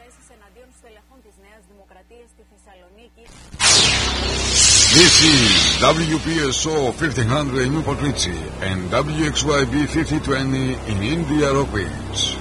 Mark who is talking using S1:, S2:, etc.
S1: επιθέσεις εναντίον στελεχών της Νέας Δημοκρατίας στη Θεσσαλονίκη.
S2: This is WPSO 1500 in Newport Richie and WXYB 5020 in India Rock Beach.